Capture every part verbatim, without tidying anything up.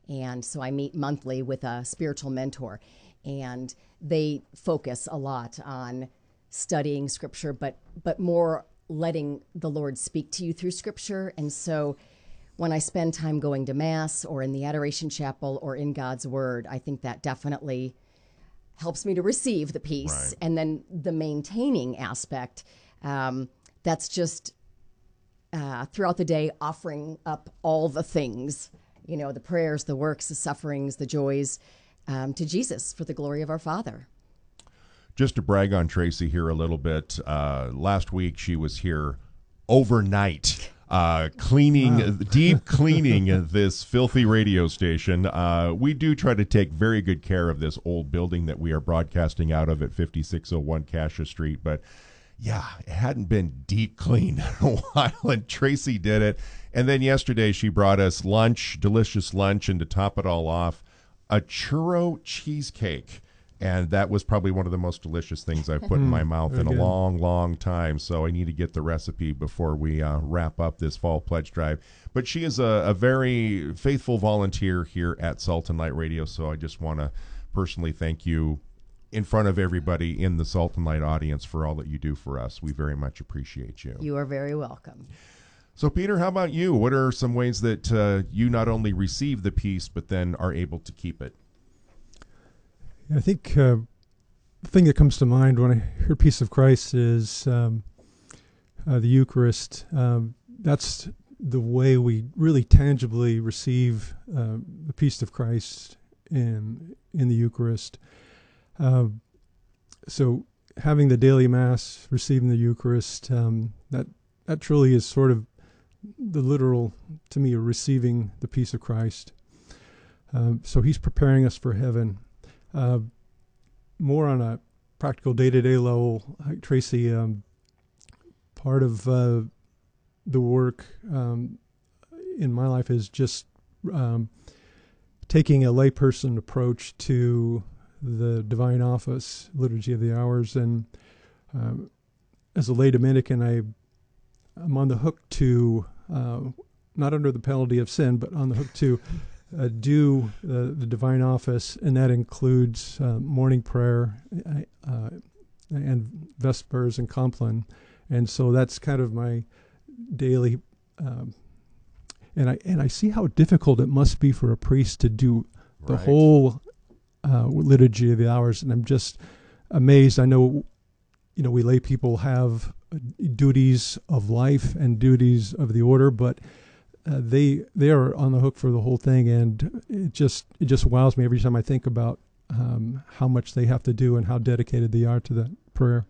And so I meet monthly with a spiritual mentor, and they focus a lot on studying Scripture, but but more letting the Lord speak to you through Scripture. And so when I spend time going to Mass or in the Adoration Chapel or in God's Word, I think that definitely helps me to receive the peace. Right. And then the maintaining aspect, um, that's just uh, throughout the day offering up all the things, you know, the prayers, the works, the sufferings, the joys um, to Jesus for the glory of our Father. Just to brag on Tracy here a little bit, uh, last week she was here overnight. Uh, cleaning, Wow. deep cleaning this filthy radio station. Uh, we do try to take very good care of this old building that we are broadcasting out of at fifty-six oh one Cassia Street. But yeah, it hadn't been deep cleaned in a while, and Tracy did it. And then yesterday she brought us lunch, delicious lunch, and to top it all off, a churro cheesecake. And that was probably one of the most delicious things I've put in my mouth in a good. long, long time. So I need to get the recipe before we uh, wrap up this fall pledge drive. But she is a, a very faithful volunteer here at Salt and Light Radio. So I just want to personally thank you in front of everybody in the Salt and Light audience for all that you do for us. We very much appreciate you. You are very welcome. So, Peter, how about you? What are some ways that uh, you not only receive the peace, but then are able to keep it? I think uh, the thing that comes to mind when I hear peace of Christ is um, uh, the Eucharist. Um, that's the way we really tangibly receive uh, the peace of Christ in in the Eucharist. Uh, so having the daily Mass, receiving the Eucharist, um, that that truly is sort of the literal, to me, receiving the peace of Christ. Um, so he's preparing us for heaven. Uh, more on a practical day-to-day level, like Tracy, um, part of uh, the work um, in my life is just um, taking a layperson approach to the Divine Office, Liturgy of the Hours, and um, as a lay Dominican, I, I'm on the hook to, uh, not under the penalty of sin, but on the hook to Uh, do uh, the Divine Office, and that includes uh, morning prayer uh, and Vespers and Compline. And so that's kind of my daily, um, and I and I see how difficult it must be for a priest to do the Right. whole uh, Liturgy of the Hours, and I'm just amazed. I know, you know, we lay people have duties of life and duties of the order, but Uh, they they are on the hook for the whole thing, and it just it just wows me every time I think about um, how much they have to do and how dedicated they are to that prayer.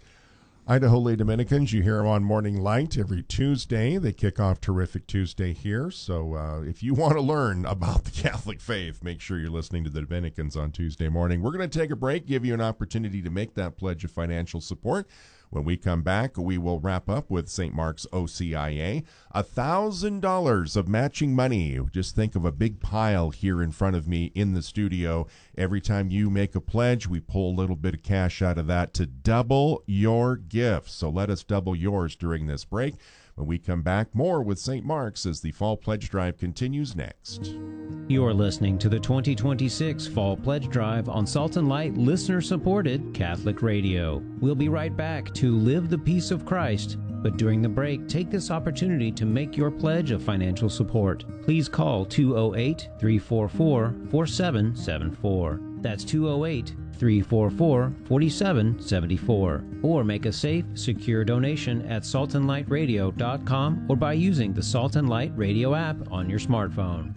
Idaho Lay Dominicans, you hear them on Morning Light every Tuesday. They kick off Terrific Tuesday here. So uh, if you want to learn about the Catholic faith, make sure you're listening to the Dominicans on Tuesday morning. We're going to take a break, give you an opportunity to make that pledge of financial support. When we come back, we will wrap up with Saint Mark's O C I A. one thousand dollars of matching money. Just think of a big pile here in front of me in the studio. Every time you make a pledge, we pull a little bit of cash out of that to double your gift. So let us double yours during this break. When we come back, more with Saint Mark's as the Fall Pledge Drive continues next. You're listening to the twenty twenty-six Fall Pledge Drive on Salt and Light listener-supported Catholic Radio. We'll be right back to live the peace of Christ, but during the break, take this opportunity to make your pledge of financial support. Please call two oh eight, three four four, four seven seven four. That's two oh eight, three four four, four seven seven four. Or make a safe, secure donation at salt and light radio dot com or by using the Salt and Light Radio app on your smartphone.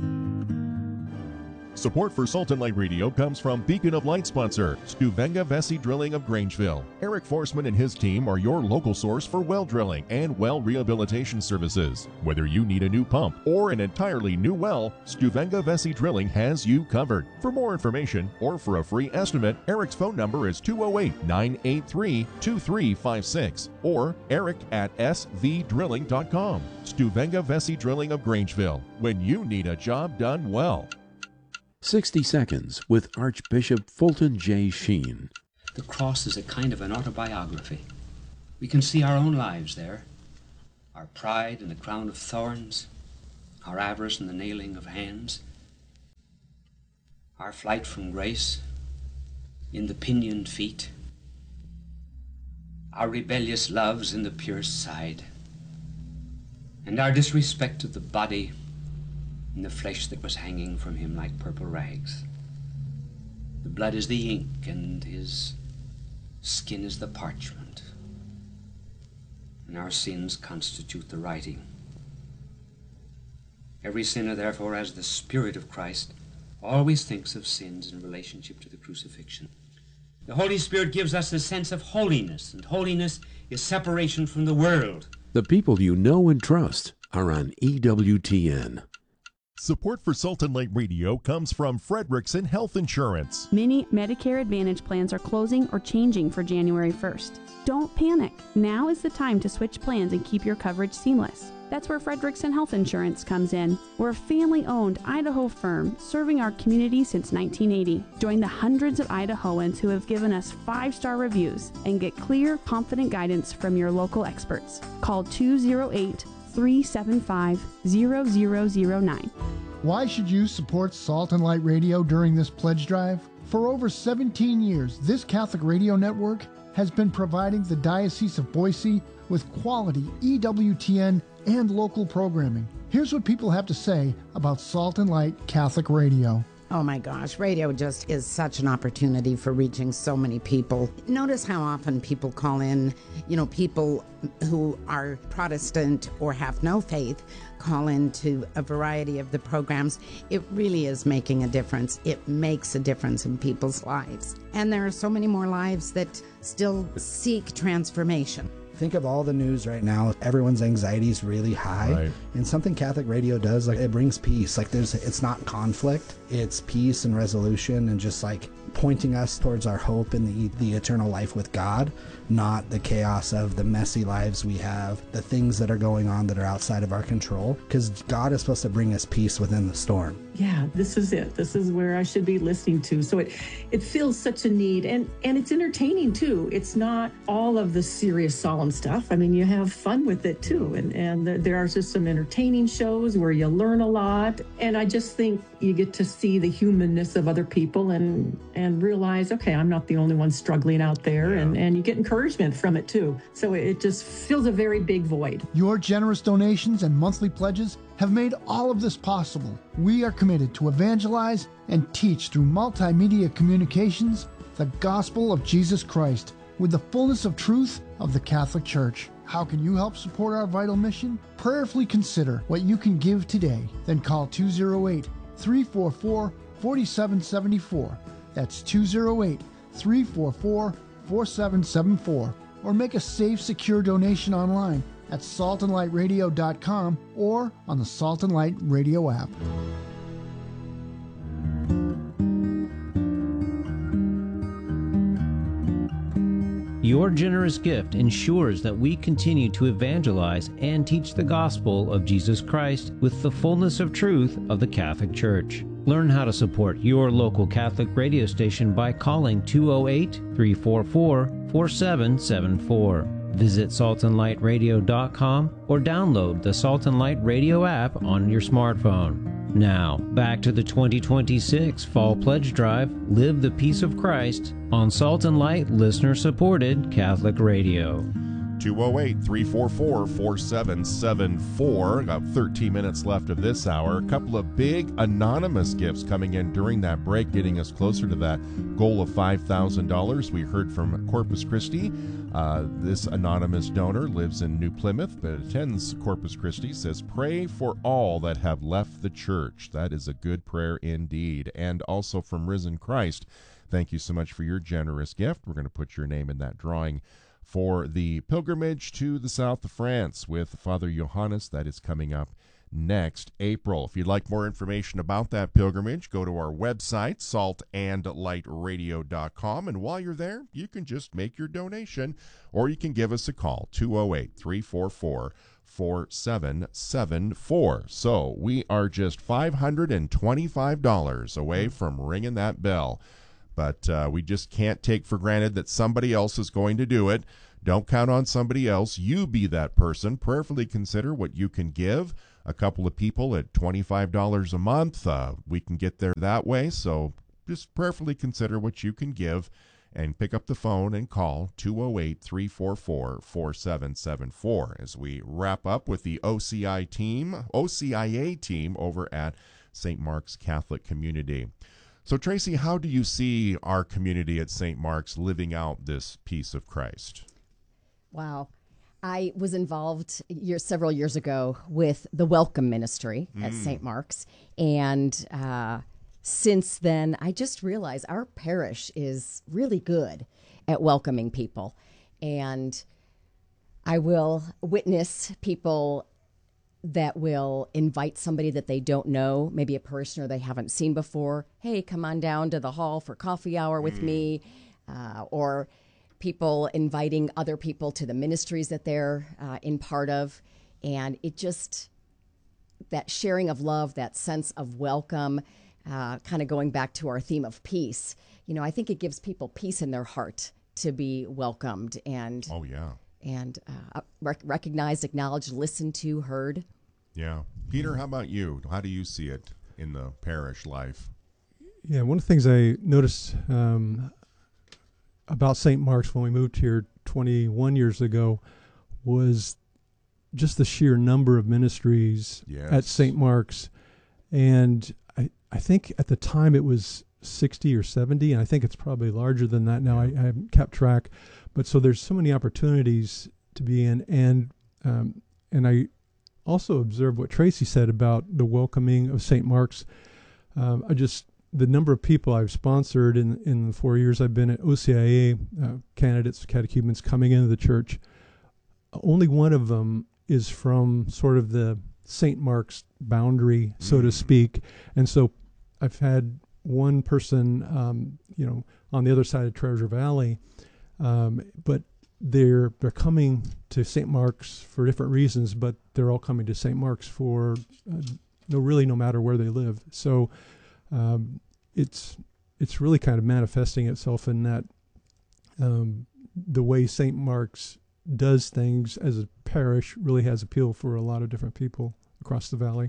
Support for Salt and Light Radio comes from Beacon of Light sponsor, Stuvenga Vesey Drilling of Grangeville. Eric Forsman and his team are your local source for well drilling and well rehabilitation services. Whether you need a new pump or an entirely new well, Stuvenga Vesey Drilling has you covered. For more information or for a free estimate, Eric's phone number is two oh eight, nine eight three, two three five six or eric at s v drilling dot com. Stuvenga Vesey Drilling of Grangeville, when you need a job done well. sixty Seconds with Archbishop Fulton J. Sheen. The cross is a kind of an autobiography. We can see our own lives there, our pride in the crown of thorns, our avarice in the nailing of hands, our flight from grace in the pinioned feet, our rebellious loves in the pierced side, and our disrespect of the body in the flesh that was hanging from him like purple rags. The blood is the ink, and his skin is the parchment, and our sins constitute the writing. Every sinner, therefore, as the Spirit of Christ, always thinks of sins in relationship to the crucifixion. The Holy Spirit gives us the sense of holiness, and holiness is separation from the world. The people you know and trust are on E W T N. Support for Salt and Light Radio comes from Frederickson Health Insurance. Many Medicare Advantage plans are closing or changing for January first. Don't panic. Now is the time to switch plans and keep your coverage seamless. That's where Frederickson Health Insurance comes in. We're a family-owned Idaho firm serving our community since nineteen eighty. Join the hundreds of Idahoans who have given us five-star reviews and get clear, confident guidance from your local experts. Call two oh eight, three seven five, zero zero zero nine. Why should you support Salt and Light Radio during this pledge drive? For over seventeen years, this Catholic radio network has been providing the Diocese of Boise with quality E W T N and local programming. Here's what people have to say about Salt and Light Catholic Radio. Oh my gosh, radio just is such an opportunity for reaching so many people. Notice how often people call in, you know, people who are Protestant or have no faith call into a variety of the programs. It really is making a difference. It makes a difference in people's lives. And there are so many more lives that still seek transformation. Think of all the news right now. Everyone's anxiety is really high. Right. And something Catholic radio does, like, it brings peace. Like, there's, it's not conflict. It's peace and resolution, and just like pointing us towards our hope in the the eternal life with God, not the chaos of the messy lives we have, the things that are going on that are outside of our control. Because God is supposed to bring us peace within the storm. Yeah, this is it. This is where I should be listening to. So it it fills such a need, and and it's entertaining too. It's not all of the serious, solemn stuff. I mean, you have fun with it too, and and there are just some entertaining shows where you learn a lot. And I just think you get to see the humanness of other people and and realize, okay, I'm not the only one struggling out there, yeah. and and you get encouragement from it too. So it just fills a very big void. Your generous donations and monthly pledges have made all of this possible. We are committed to evangelize and teach through multimedia communications the gospel of Jesus Christ with the fullness of truth of the Catholic Church. How can you help support our vital mission? Prayerfully consider what you can give today. Then call two oh eight, three four four, four seven seven four. That's two oh eight, three four four, four seven seven four. Or make a safe, secure donation online at salt and light radio dot com or on the Salt and Light Radio app. Your generous gift ensures that we continue to evangelize and teach the gospel of Jesus Christ with the fullness of truth of the Catholic Church. Learn how to support your local Catholic radio station by calling two oh eight, three four four, four seven seven four. Visit salt and light radio dot com or download the Salt and Light Radio app on your smartphone. Now, back to the twenty twenty-six Fall Pledge Drive, Live the Peace of Christ, on Salt and Light listener-supported Catholic Radio. two oh eight, three four four, four seven seven four. About thirteen minutes left of this hour. A couple of big anonymous gifts coming in during that break, getting us closer to that goal of five thousand dollars. We heard from Corpus Christi. Uh, this anonymous donor lives in New Plymouth, but attends Corpus Christi, says, pray for all that have left the church. That is a good prayer indeed. And also from Risen Christ, thank you so much for your generous gift. We're going to put your name in that drawing for the pilgrimage to the south of France with Father Johannes. That is coming up next April. If you'd like more information about that pilgrimage, go to our website, salt and light radio dot com, and while you're there, you can just make your donation, or you can give us a call, two oh eight, three four four, four seven seven four. So we are just five hundred twenty-five dollars away from ringing that bell. But uh, we just can't take for granted that somebody else is going to do it. Don't count on somebody else. You be that person. Prayerfully consider what you can give. A couple of people at twenty-five dollars a month. Uh, we can get there that way. So just prayerfully consider what you can give and pick up the phone and call two oh eight, three four four, four seven seven four as we wrap up with the O C I team, O C I A team over at Saint Mark's Catholic Community. So, Tracy, how do you see our community at Saint Mark's living out this peace of Christ? Wow. I was involved years, several years ago with the Welcome Ministry at Mm. Saint Mark's, and uh, since then, I just realized our parish is really good at welcoming people. And I will witness people that will invite somebody that they don't know, maybe a parishioner they haven't seen before. Hey, come on down to the hall for coffee hour with Mm. me. Uh, or people inviting other people to the ministries that they're uh, in part of. And it just, that sharing of love, that sense of welcome, Uh, kind of going back to our theme of peace, you know, I think it gives people peace in their heart to be welcomed and oh yeah, and uh, rec- recognized, acknowledged, listened to, heard. Yeah, Peter, how about you? How do you see it in the parish life? Yeah, one of the things I noticed um, about Saint Mark's when we moved here twenty-one years ago was just the sheer number of ministries Yes. at Saint Mark's, and I, I think at the time it was sixty or seventy, and I think it's probably larger than that now. I, I haven't kept track, but so there's so many opportunities to be in, and um, and I also observed what Tracy said about the welcoming of Saint Mark's. Um, I just the number of people I've sponsored in in the four years I've been at O C I A, uh, candidates, catechumens coming into the church. Only one of them is from sort of the Saint Mark's boundary, so to speak. And so I've had one person, um, you know, on the other side of Treasure Valley, um, but they're they're coming to Saint Mark's for different reasons, but they're all coming to Saint Mark's for uh, no really no matter where they live. So um, it's it's really kind of manifesting itself in that um, the way Saint Mark's does things as a parish really has appeal for a lot of different people across the valley.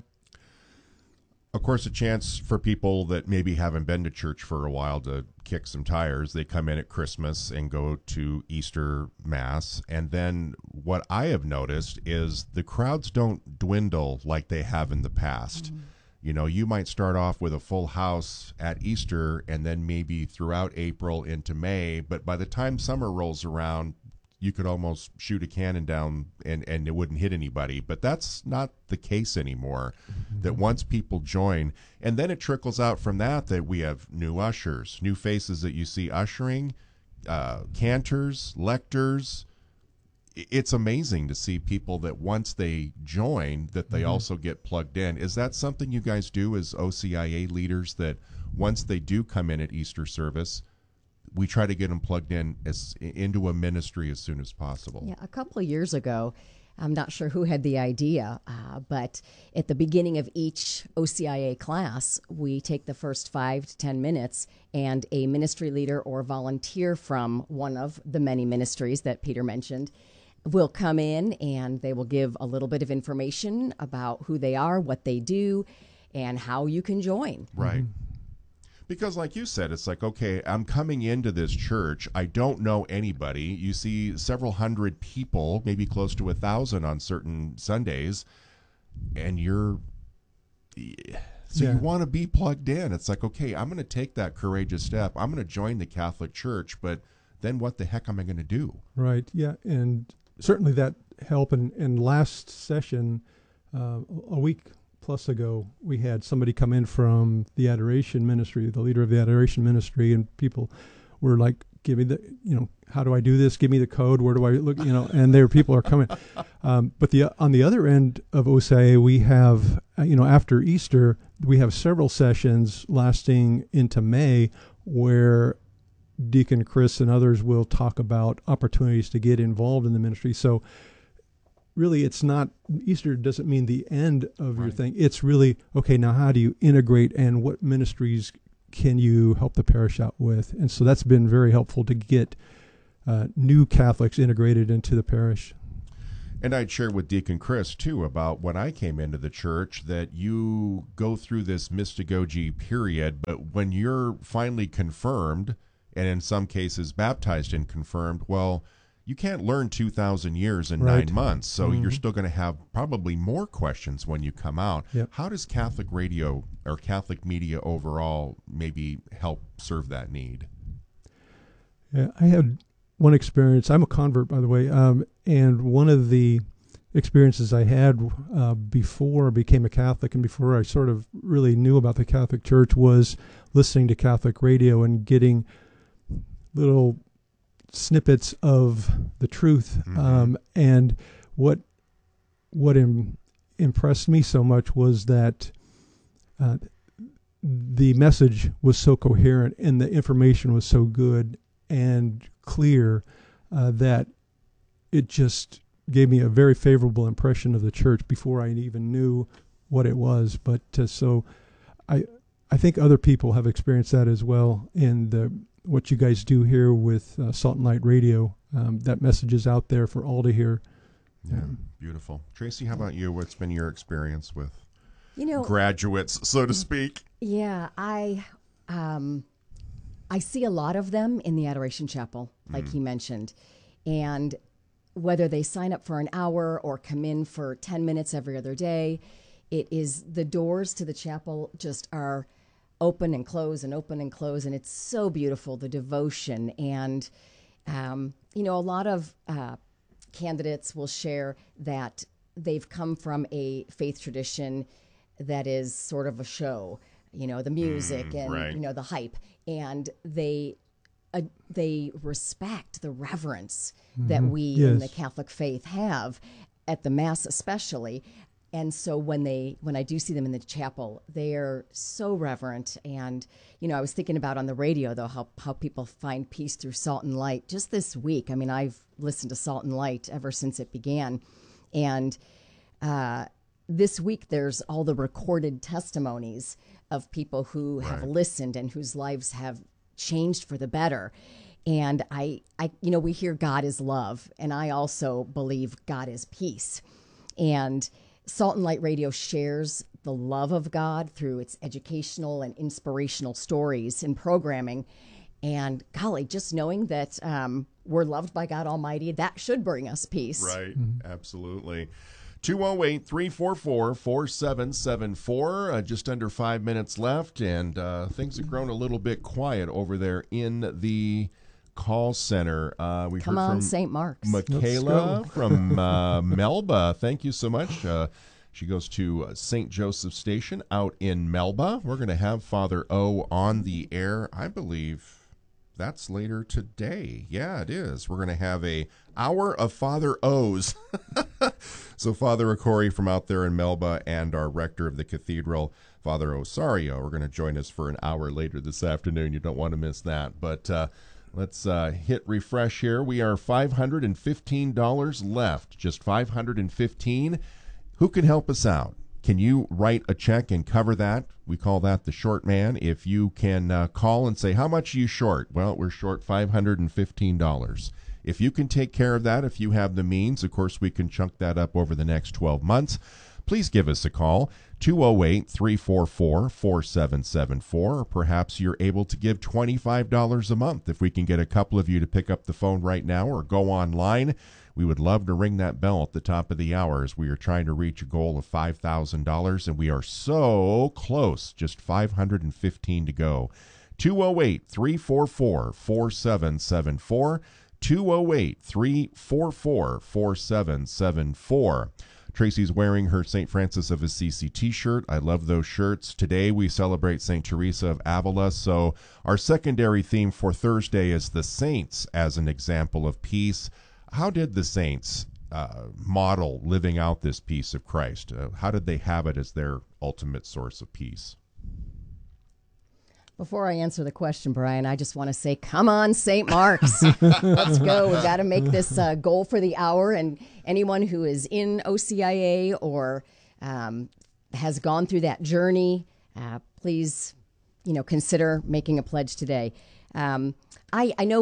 Of course, a chance for people that maybe haven't been to church for a while to kick some tires. They come in at Christmas and go to Easter Mass. And then what I have noticed is the crowds don't dwindle like they have in the past. Mm-hmm. You know, you might start off with a full house at Easter and then maybe throughout April into May. But by the time summer rolls around, you could almost shoot a cannon down and, and it wouldn't hit anybody. But that's not the case anymore. Mm-hmm. That once people join, and then it trickles out from that that we have new ushers, new faces that you see ushering, uh, cantors, lectors. It's amazing to see people that once they join, that they mm-hmm. also get plugged in. Is that something you guys do as O C I A leaders, that once they do come in at Easter service, we try to get them plugged in as into a ministry as soon as possible? Yeah, a couple of years ago, I'm not sure who had the idea, uh, but at the beginning of each O C I A class, we take the first five to ten minutes, and a ministry leader or volunteer from one of the many ministries that Peter mentioned will come in, and they will give a little bit of information about who they are, what they do, and how you can join. Right. Mm-hmm. Because like you said, it's like, okay, I'm coming into this church. I don't know anybody. You see several hundred people, maybe close to a thousand on certain Sundays, and you're, so yeah. you want to be plugged in. It's like, okay, I'm going to take that courageous step. I'm going to join the Catholic Church, but then what the heck am I going to do? Right, yeah, and certainly that helped. And, and last session, uh, a week plus ago, we had somebody come in from the Adoration Ministry, the leader of the Adoration Ministry, and people were like, give me the, you know, how do I do this? Give me the code. Where do I look? You know, and there people are coming. Um, but the on the other end of O C I A, we have, uh, you know, after Easter, we have several sessions lasting into May where Deacon Chris and others will talk about opportunities to get involved in the ministry. So really, it's not, Easter doesn't mean the end of right. your thing. It's really, okay, now how do you integrate, and what ministries can you help the parish out with? And so that's been very helpful to get uh, new Catholics integrated into the parish. And I'd share with Deacon Chris, too, about when I came into the church, that you go through this mystagogy period, but when you're finally confirmed, and in some cases baptized and confirmed, well, you can't learn two thousand years in Right. nine months, so Mhm. you're still going to have probably more questions when you come out. Yep. How does Catholic radio or Catholic media overall maybe help serve that need? Yeah, I had one experience. I'm a convert, by the way, um, and one of the experiences I had uh, before I became a Catholic and before I sort of really knew about the Catholic Church was listening to Catholic radio and getting little snippets of the truth. Mm-hmm. Um, and what what im- impressed me so much was that uh, the message was so coherent and the information was so good and clear uh, that it just gave me a very favorable impression of the church before I even knew what it was. But uh, so I I think other people have experienced that as well in the what you guys do here with uh, Salt and Light Radio. Um, that message is out there for all to hear. Yeah, beautiful. Tracy, how about you? What's been your experience with You know, graduates, so to speak? Yeah, I um, I see a lot of them in the Adoration Chapel, like Mm. he mentioned. And whether they sign up for an hour or come in for ten minutes every other day, it is the doors to the chapel just are open and close and open and close. And it's so beautiful, the devotion. And, um, you know, a lot of uh, candidates will share that they've come from a faith tradition that is sort of a show, you know, the music Mm, and, right. you know, the hype. And they uh, they respect the reverence that Mhm. we in the Yes. Catholic faith have at the Mass especially. And so when they when I do see them in the chapel, they are so reverent. And, you know, I was thinking about on the radio, though, how, how people find peace through Salt and Light just this week. I mean, I've listened to Salt and Light ever since it began. And uh, this week, there's all the recorded testimonies of people who have Right. listened and whose lives have changed for the better. And I, I, you know, we hear God is love, and I also believe God is peace. And Salt and Light Radio shares the love of God through its educational and inspirational stories and programming. And golly, just knowing that um, we're loved by God Almighty, that should bring us peace. Right, absolutely. two oh eight, three four four, four seven seven four, uh, just under five minutes left, and uh, things have grown a little bit quiet over there in the call center. Uh, we Come heard on, from Saint Mark's. Michaela Let's go. from uh, Melba. Thank you so much. Uh, she goes to uh, Saint Joseph Station out in Melba. We're going to have Father O on the air, I believe. That's later today. Yeah, it is. We're going to have a hour of Father O's. So Father Okori from out there in Melba and our rector of the cathedral, Father Osario, are going to join us for an hour later this afternoon. You don't want to miss that. But uh, let's uh, hit refresh here. We are five hundred fifteen dollars left, just five hundred fifteen dollars. Who can help us out? Can you write a check and cover that? We call that the short man. If you can uh, call and say, how much are you short? Well, we're short five hundred fifteen dollars. If you can take care of that, if you have the means, of course, we can chunk that up over the next twelve months. Please give us a call, two oh eight, three four four, four seven seven four, or perhaps you're able to give twenty-five dollars a month. If we can get a couple of you to pick up the phone right now or go online, we would love to ring that bell at the top of the hour as we are trying to reach a goal of five thousand dollars, and we are so close, just five hundred fifteen to go. two oh eight, three four four, four seven seven four, two oh eight, three four four, four seven seven four. Tracy's wearing her Saint Francis of Assisi t-shirt. I love those shirts. Today we celebrate Saint Teresa of Avila, so our secondary theme for Thursday is the saints as an example of peace. How did the saints uh, model living out this peace of Christ? Uh, how did they have it as their ultimate source of peace? Before I answer the question, Brian, I just want to say, come on, Saint Mark's. Let's go. We've got to make this uh, goal for the hour. And anyone who is in O C I A or um, has gone through that journey, uh, please, you know, consider making a pledge today. Um, I, I know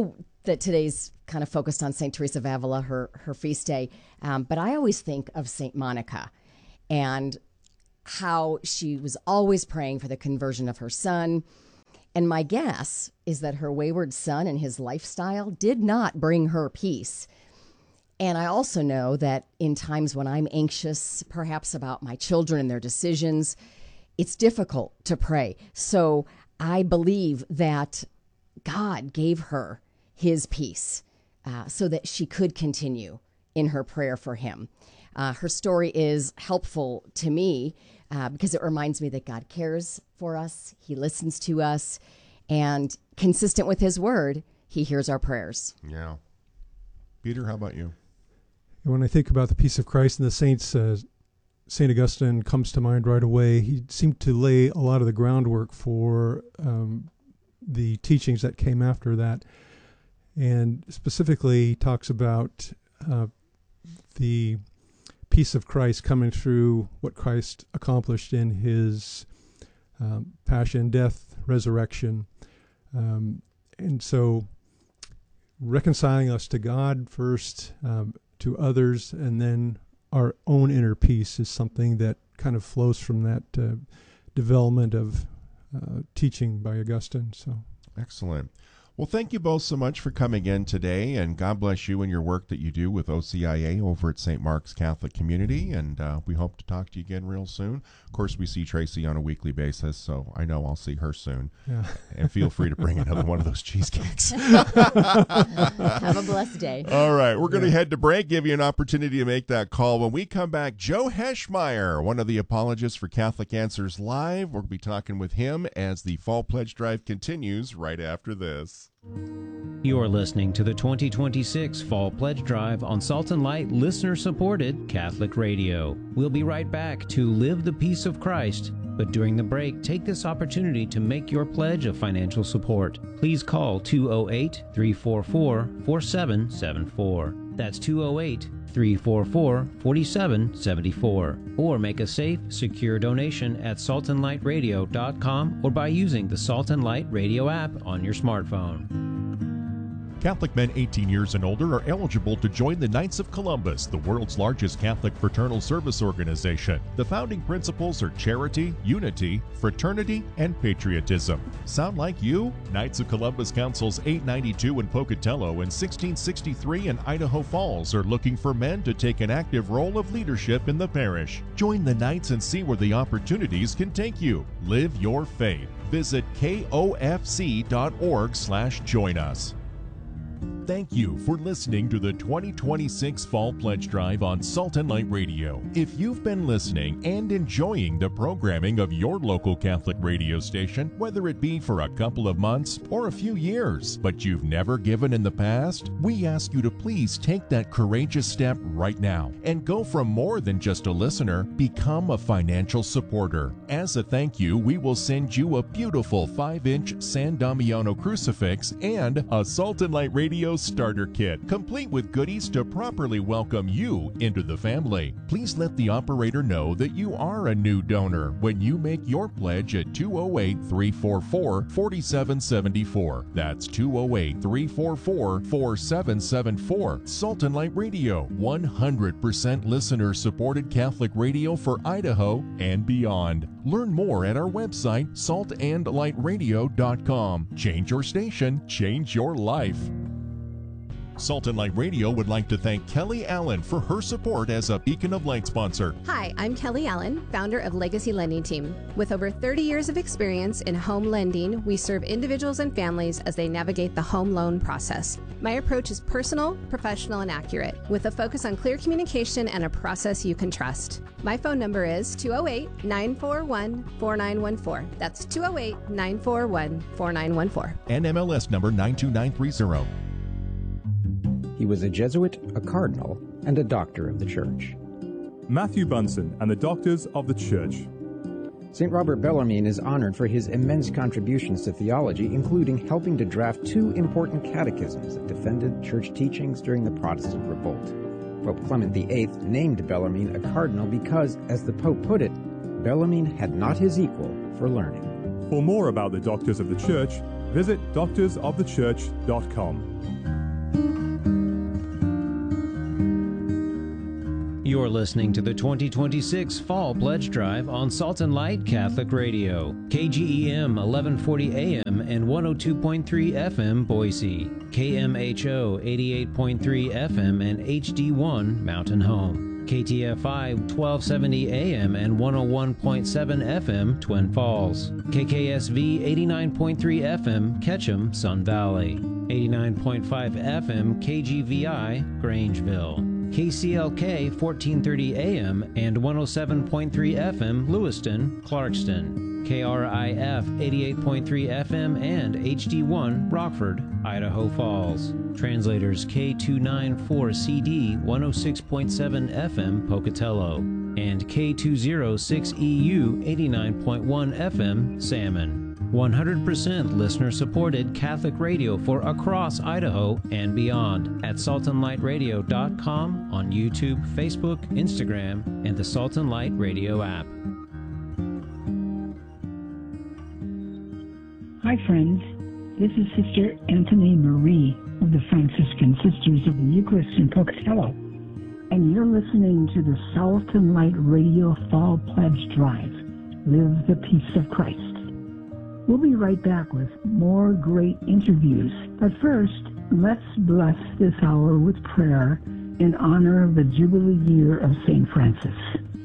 that today's kind of focused on Saint Teresa of Avila, her, her feast day. Um, but I always think of Saint Monica and how she was always praying for the conversion of her son. And my guess is that her wayward son and his lifestyle did not bring her peace. And I also know that in times when I'm anxious, perhaps about my children and their decisions, it's difficult to pray. So I believe that God gave her his peace uh, so that she could continue in her prayer for him. Uh, her story is helpful to me uh, because it reminds me that God cares for us. He listens to us, and consistent with his word, he hears our prayers. Yeah. Peter, how about you? When I think about the peace of Christ and the saints, uh, Saint Augustine comes to mind right away. He seemed to lay a lot of the groundwork for um, the teachings that came after that. And specifically, he talks about uh, the peace of Christ coming through what Christ accomplished in his um, passion, death, resurrection. Um, and so reconciling us to God first, um, to others, and then our own inner peace is something that kind of flows from that uh, development of uh, teaching by Augustine. So excellent. Well, thank you both so much for coming in today, and God bless you and your work that you do with O C I A over at Saint Mark's Catholic Community, and uh, we hope to talk to you again real soon. Of course, we see Tracy on a weekly basis, so I know I'll see her soon. Yeah. And feel free to bring another one of those cheesecakes. Have a blessed day. All right, we're going to head to break, give you an opportunity to make that call. When we come back, Joe Heschmeyer, one of the apologists for Catholic Answers Live. We'll be talking with him as the Fall Pledge Drive continues right after this. You're listening to the twenty twenty-six Fall Pledge Drive on Salt and Light listener-supported Catholic Radio. We'll be right back to Live the Peace of Christ, but during the break, take this opportunity to make your pledge of financial support. Please call two oh eight, three four four, four seven seven four. That's two oh eight, three four four, four seven seven four. Or make a safe, secure donation at salt and light radio dot com or by using the Salt and Light Radio app on your smartphone. Catholic men eighteen years and older are eligible to join the Knights of Columbus, the world's largest Catholic fraternal service organization. The founding principles are charity, unity, fraternity, and patriotism. Sound like you? Knights of Columbus Councils eight ninety-two in Pocatello and sixteen sixty-three in Idaho Falls are looking for men to take an active role of leadership in the parish. Join the Knights and see where the opportunities can take you. Live your faith. Visit K O F C dot org slash join us. Thank you for listening to the twenty twenty-six Fall Pledge Drive on Salt and Light Radio. If you've been listening and enjoying the programming of your local Catholic radio station, whether it be for a couple of months or a few years, but you've never given in the past, we ask you to please take that courageous step right now and go from more than just a listener, become a financial supporter. As a thank you, we will send you a beautiful five inch San Damiano crucifix and a Salt and Light Radio starter kit, complete with goodies to properly welcome you into the family. Please let the operator know that you are a new donor when you make your pledge at two oh eight, three four four, four seven seven four. That's two oh eight, three four four, four seven seven four. Salt and Light Radio, one hundred percent listener-supported Catholic radio for Idaho and beyond. Learn more at our website, salt and light radio dot com. Change your station, change your life. Salt and Light Radio would like to thank Kelly Allen for her support as a Beacon of Light sponsor. Hi, I'm Kelly Allen, founder of Legacy Lending Team. With over thirty years of experience in home lending, we serve individuals and families as they navigate the home loan process. My approach is personal, professional, and accurate, with a focus on clear communication and a process you can trust. My phone number is two oh eight, nine four one, four nine one four. That's two oh eight, nine four one, four nine one four. N M L S number nine two nine three zero. He was a Jesuit, a cardinal, and a doctor of the Church. Matthew Bunson and the Doctors of the Church. Saint Robert Bellarmine is honored for his immense contributions to theology, including helping to draft two important catechisms that defended church teachings during the Protestant revolt. Pope Clement the eighth named Bellarmine a cardinal because, as the Pope put it, Bellarmine had not his equal for learning. For more about the Doctors of the Church, visit doctors of the church dot com. You're listening to the twenty twenty-six Fall Pledge Drive on Salt and Light Catholic Radio, K G E M eleven forty A M and one oh two point three F M Boise, K M H O eighty-eight point three F M and H D one Mountain Home, K T F I twelve seventy A M and one oh one point seven F M Twin Falls, K K S V eighty-nine point three F M Ketchum Sun Valley, eighty-nine point five F M K G V I Grangeville, K C L K fourteen thirty A M and one oh seven point three F M Lewiston, Clarkston, K R I F eighty-eight point three F M and H D one Rockford, Idaho Falls. Translators K two ninety-four C D one oh six point seven F M Pocatello and K two oh six E U eighty-nine point one F M Salmon. one hundred percent listener-supported Catholic radio for across Idaho and beyond at salt and light radio dot com, on YouTube, Facebook, Instagram, and the Salt and Light Radio app. Hi, friends. This is Sister Anthony Marie of the Franciscan Sisters of the Eucharist in Pocatello, and you're listening to the Salt and Light Radio Fall Pledge Drive. Live the peace of Christ. We'll be right back with more great interviews. But first, let's bless this hour with prayer in honor of the Jubilee year of Saint Francis.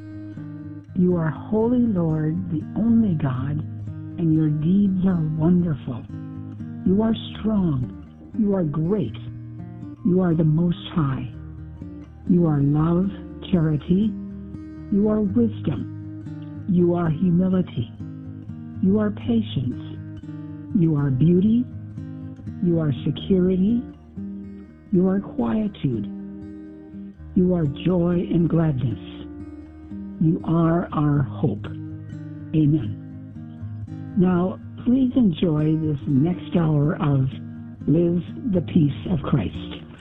You are holy, Lord, the only God, and your deeds are wonderful. You are strong. You are great. You are the Most High. You are love, charity. You are wisdom. You are humility. You are patience. You are beauty. You are security. You are quietude. You are joy and gladness. You are our hope. Amen. Now, please enjoy this next hour of Live the Peace of Christ.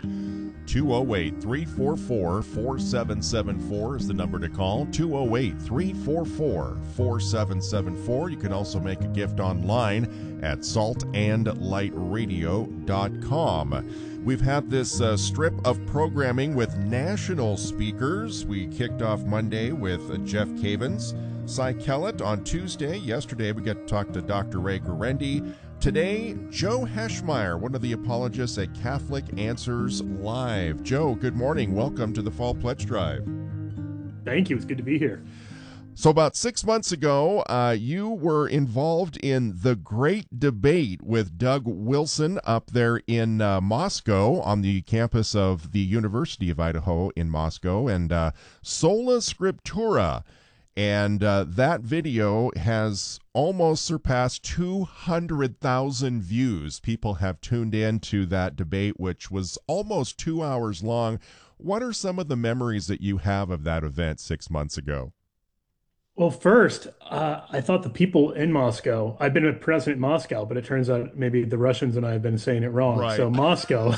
two oh eight, three four four, four seven seven four is the number to call. two oh eight, three four four, four seven seven four. You can also make a gift online at salt and light radio dot com. We've had this uh, strip of programming with national speakers. We kicked off Monday with uh, Jeff Cavins, Cy Kellett on Tuesday. Yesterday we got to talk to Doctor Ray Guarendi. Today, Joe Heschmeyer, one of the apologists at Catholic Answers Live. Joe, good morning. Welcome to the Fall Pledge Drive. Thank you. It's good to be here. So about six months ago, uh, you were involved in the great debate with Doug Wilson up there in uh, Moscow on the campus of the University of Idaho in Moscow, and uh, Sola Scriptura. And uh, that video has almost surpassed two hundred thousand views. People have tuned in to that debate, which was almost two hours long. What are some of the memories that you have of that event six months ago? Well, first, uh, I thought the people in Moscow, I've been a president in Moscow, but it turns out maybe the Russians and I have been saying it wrong. Right. So Moscow,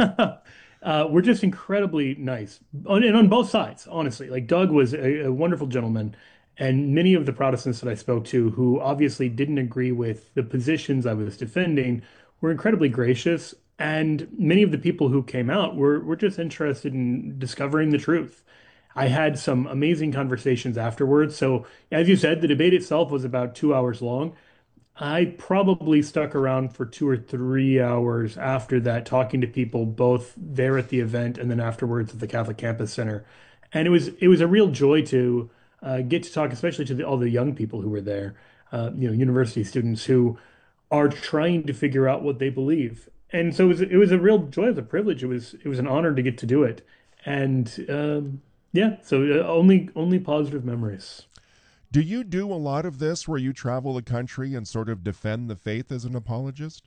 uh, we're just incredibly nice. On, and on both sides, honestly. Like Doug was a, a wonderful gentleman. And many of the Protestants that I spoke to who obviously didn't agree with the positions I was defending were incredibly gracious. And many of the people who came out were, were just interested in discovering the truth. I had some amazing conversations afterwards. So as you said, the debate itself was about two hours long. I probably stuck around for two or three hours after that, talking to people both there at the event and then afterwards at the Catholic Campus Center. And it was it was a real joy to uh, get to talk, especially to the, all the young people who were there, uh, you know, university students who are trying to figure out what they believe. And so it was, it was a real joy, it was a privilege. It was it was an honor to get to do it. And um, yeah, so uh, only only positive memories. Do you do a lot of this where you travel the country and sort of defend the faith as an apologist?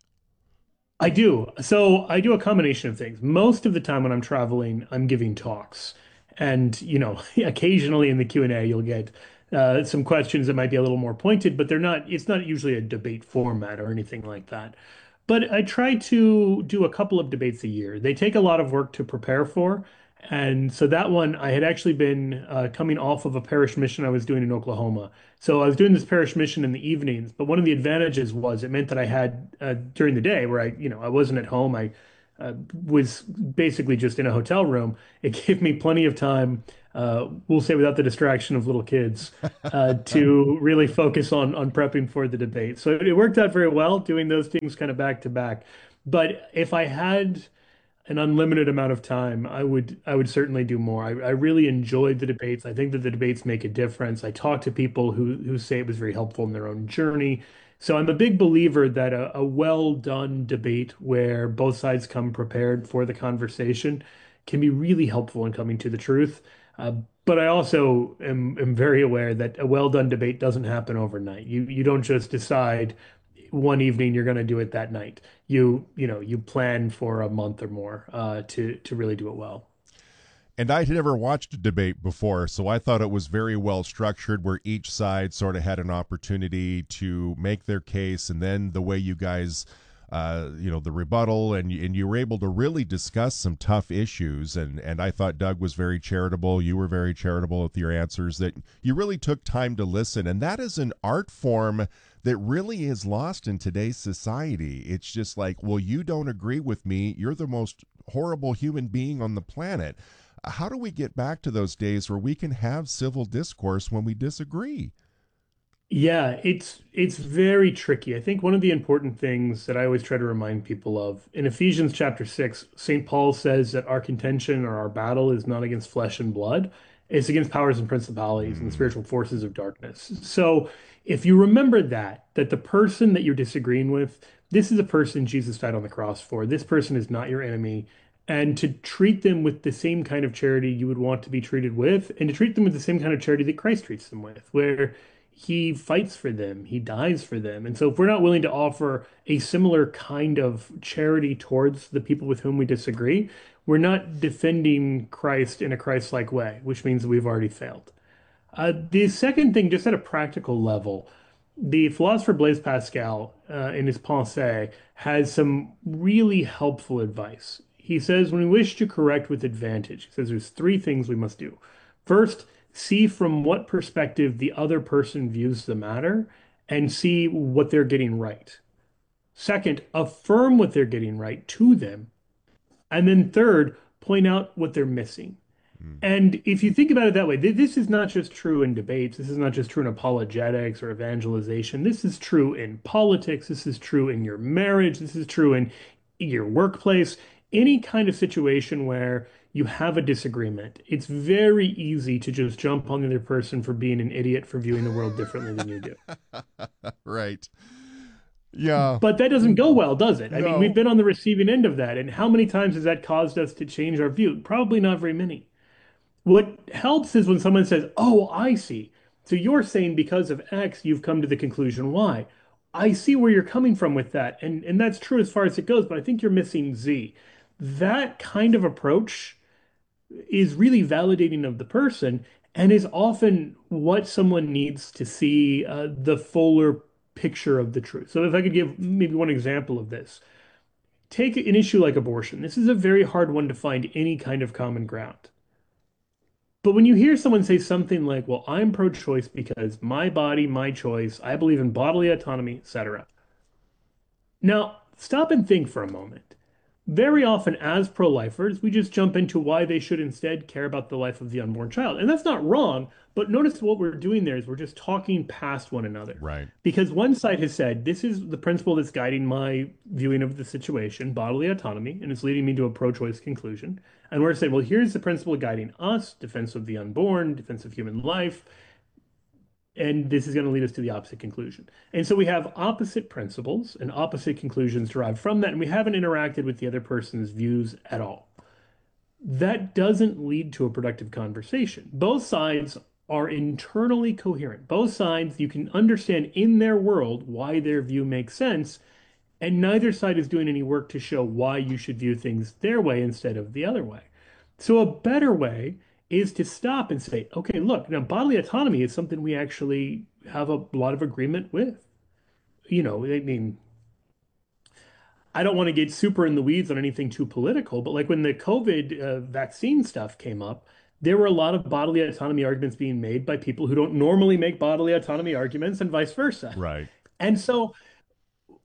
I do. So I do a combination of things. Most of the time when I'm traveling, I'm giving talks. And, you know, occasionally in the Q and A, you'll get uh, some questions that might be a little more pointed, but they're not, it's not usually a debate format or anything like that. But I try to do a couple of debates a year. They take a lot of work to prepare for. And so that one, I had actually been uh, coming off of a parish mission I was doing in Oklahoma. So I was doing this parish mission in the evenings, but one of the advantages was it meant that I had uh, during the day where I, you know, I wasn't at home. I uh, was basically just in a hotel room. It gave me plenty of time, uh, we'll say without the distraction of little kids, uh, to really focus on on prepping for the debate. So it worked out very well doing those things kind of back to back. But if I had an unlimited amount of time, I would I would certainly do more. I, I really enjoyed the debates. I think that the debates make a difference. I talk to people who who say it was very helpful in their own journey. So I'm a big believer that a, a well done debate where both sides come prepared for the conversation can be really helpful in coming to the truth. Uh, but I also am, am very aware that a well done debate doesn't happen overnight. You you don't just decide one evening you're going to do it that night. You you know you plan for a month or more uh, to to really do it well. And I had never watched a debate before, so I thought it was very well structured, where each side sort of had an opportunity to make their case, and then the way you guys, uh, you know, the rebuttal, and and you were able to really discuss some tough issues. And and I thought Doug was very charitable. You were very charitable with your answers. That you really took time to listen, and that is an art form that really is lost in today's society. It's just like, well, you don't agree with me. You're the most horrible human being on the planet. How do we get back to those days where we can have civil discourse when we disagree? Yeah, it's it's very tricky. I think one of the important things that I always try to remind people of, in Ephesians chapter six, Saint Paul says that our contention or our battle is not against flesh and blood. It's against powers and principalities mm. and the spiritual forces of darkness. So if you remember that, that the person that you're disagreeing with, this is a person Jesus died on the cross for. This person is not your enemy. And to treat them with the same kind of charity you would want to be treated with, and to treat them with the same kind of charity that Christ treats them with, where he fights for them, he dies for them. And so if we're not willing to offer a similar kind of charity towards the people with whom we disagree, we're not defending Christ in a Christ-like way, which means that we've already failed. Uh, the second thing, just at a practical level, the philosopher Blaise Pascal, uh, in his Pensées, has some really helpful advice. He says, when we wish to correct with advantage, he says there's three things we must do. First, see from what perspective the other person views the matter and see what they're getting right. Second, affirm what they're getting right to them. And then third, point out what they're missing. Mm. And if you think about it that way, this is not just true in debates. This is not just true in apologetics or evangelization. This is true in politics. This is true in your marriage. This is true in your workplace. Any kind of situation where you have a disagreement, it's very easy to just jump on the other person for being an idiot for viewing the world differently than you do. Right. Yeah. But that doesn't go well, does it? I No. mean, we've been on the receiving end of that. And how many times has that caused us to change our view? Probably not very many. What helps is when someone says, oh, I see. So you're saying because of X, you've come to the conclusion Y. I see where you're coming from with that. And, and that's true as far as it goes, but I think you're missing Z. That kind of approach is really validating of the person and is often what someone needs to see uh, the fuller picture of the truth. So if I could give maybe one example of this, take an issue like abortion. This is a very hard one to find any kind of common ground. But when you hear someone say something like, well, I'm pro-choice because my body, my choice, I believe in bodily autonomy, et cetera. Now, stop and think for a moment. Very often as pro-lifers, we just jump into why they should instead care about the life of the unborn child. And that's not wrong, but notice what we're doing there is we're just talking past one another. Right. Because one side has said, this is the principle that's guiding my viewing of the situation, bodily autonomy, and it's leading me to a pro-choice conclusion. And we're saying, well, here's the principle guiding us, defense of the unborn, defense of human life, and this is going to lead us to the opposite conclusion. And so we have opposite principles and opposite conclusions derived from that, and we haven't interacted with the other person's views at all. That doesn't lead to a productive conversation. Both sides are internally coherent. Both sides, you can understand in their world why their view makes sense, and neither side is doing any work to show why you should view things their way instead of the other way. So a better way is to stop and say, okay, look, now bodily autonomy is something we actually have a lot of agreement with. You know, I mean, I don't want to get super in the weeds on anything too political, but like when the COVID uh, vaccine stuff came up, there were a lot of bodily autonomy arguments being made by people who don't normally make bodily autonomy arguments and vice versa. Right. And so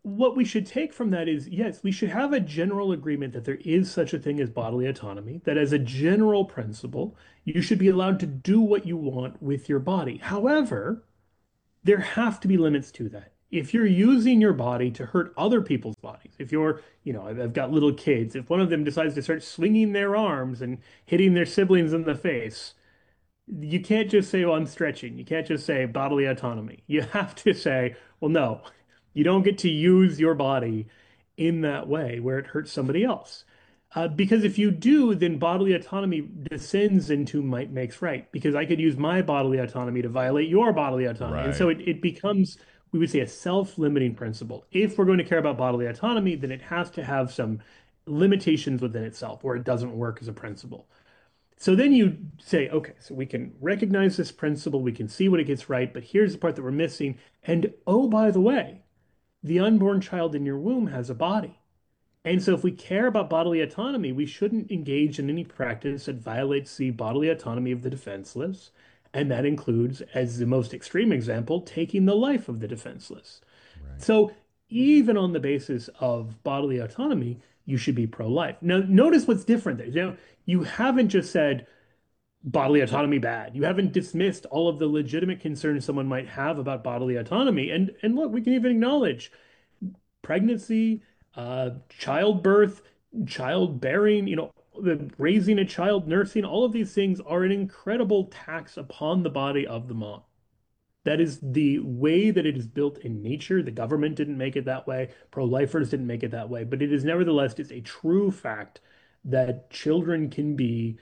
what we should take from that is, yes, we should have a general agreement that there is such a thing as bodily autonomy, that as a general principle, you should be allowed to do what you want with your body. However, there have to be limits to that. If you're using your body to hurt other people's bodies, if you're, you know, I've got little kids, if one of them decides to start swinging their arms and hitting their siblings in the face, you can't just say, well, I'm stretching. You can't just say bodily autonomy. You have to say, well, no, you don't get to use your body in that way where it hurts somebody else. Uh, because if you do, then bodily autonomy descends into might makes right, because I could use my bodily autonomy to violate your bodily autonomy. Right. And so it, it becomes, we would say, a self-limiting principle. If we're going to care about bodily autonomy, then it has to have some limitations within itself where it doesn't work as a principle. So then you say, okay, so we can recognize this principle, we can see what it gets right, but here's the part that we're missing. And oh, by the way, the unborn child in your womb has a body. And so if we care about bodily autonomy, we shouldn't engage in any practice that violates the bodily autonomy of the defenseless. And that includes, as the most extreme example, taking the life of the defenseless. Right. So even on the basis of bodily autonomy, you should be pro-life. Now, notice what's different there. You know, you haven't just said bodily autonomy bad. You haven't dismissed all of the legitimate concerns someone might have about bodily autonomy. And, and look, we can even acknowledge pregnancy, uh, childbirth, childbearing, you know, the raising a child, nursing, all of these things are an incredible tax upon the body of the mom. That is the way that it is built in nature. The government didn't make it that way. Pro-lifers didn't make it that way. But it is nevertheless just a true fact that children can be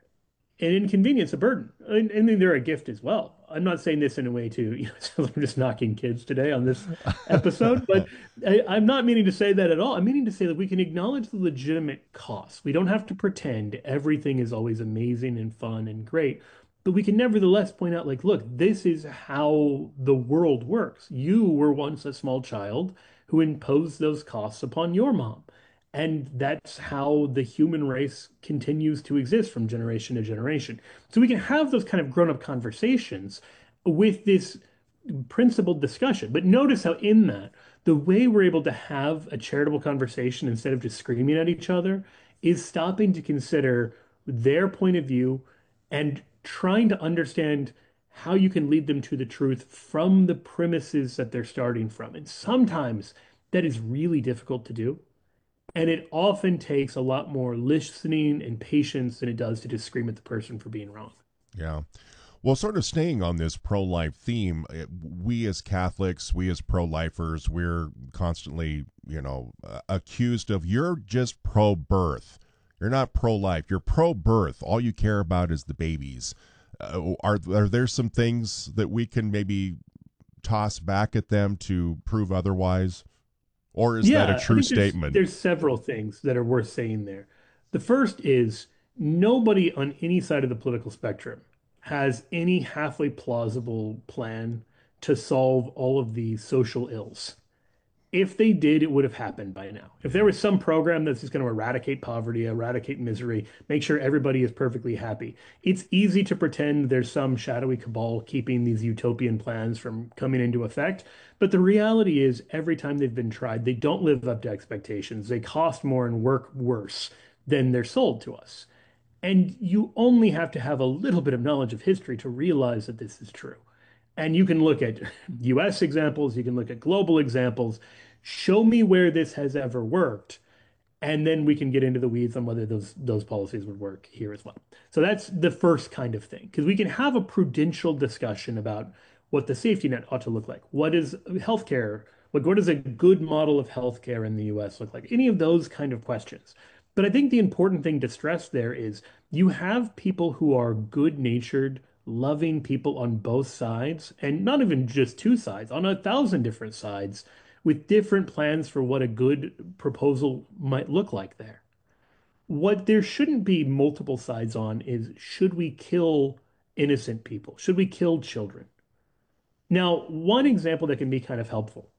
an inconvenience, a burden. And, and they're a gift as well. I'm not saying this in a way to, you know, I'm just knocking kids today on this episode, but I, I'm not meaning to say that at all. I'm meaning to say that we can acknowledge the legitimate costs. We don't have to pretend everything is always amazing and fun and great. But we can nevertheless point out, like, look, this is how the world works. You were once a small child who imposed those costs upon your mom. And that's how the human race continues to exist from generation to generation. So we can have those kind of grown-up conversations with this principled discussion. But notice how in that, the way we're able to have a charitable conversation instead of just screaming at each other is stopping to consider their point of view and trying to understand how you can lead them to the truth from the premises that they're starting from. And sometimes that is really difficult to do. And it often takes a lot more listening and patience than it does to just scream at the person for being wrong. Yeah. Well, sort of staying on this pro-life theme, we as Catholics, we as pro-lifers, we're constantly, you know, uh, accused of, you're just pro-birth. You're not pro-life. You're pro-birth. All you care about is the babies. Uh, are are there some things that we can maybe toss back at them to prove otherwise? Or is yeah, that a true I think statement? There's, there's several things that are worth saying there. The first is nobody on any side of the political spectrum has any halfway plausible plan to solve all of the social ills. If they did, it would have happened by now. If there was some program that's just going to eradicate poverty, eradicate misery, make sure everybody is perfectly happy, it's easy to pretend there's some shadowy cabal keeping these utopian plans from coming into effect. But the reality is, every time they've been tried, they don't live up to expectations. They cost more and work worse than they're sold to us. And you only have to have a little bit of knowledge of history to realize that this is true. And you can look at U S examples, you can look at global examples. Show me where this has ever worked, and then we can get into the weeds on whether those those policies would work here as well. So that's the first kind of thing, because we can have a prudential discussion about what the safety net ought to look like. What is healthcare? What, what does a good model of healthcare in the U S look like? Any of those kind of questions. But I think the important thing to stress there is you have people who are good-natured, loving people on both sides, and not even just two sides, on a thousand different sides, with different plans for what a good proposal might look like there. What there shouldn't be multiple sides on is, should we kill innocent people? Should we kill children? Now, one example that can be kind of helpful,